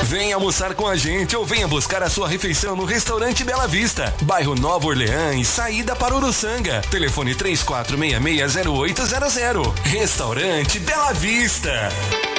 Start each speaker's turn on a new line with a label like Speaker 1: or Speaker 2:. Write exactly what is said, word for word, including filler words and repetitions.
Speaker 1: Venha almoçar com a gente ou venha buscar a sua refeição no Restaurante Bela Vista, bairro Nova Orleans, saída para Uruçanga. Telefone três quatro seis seis zero oito zero zero. Restaurante Bela Vista.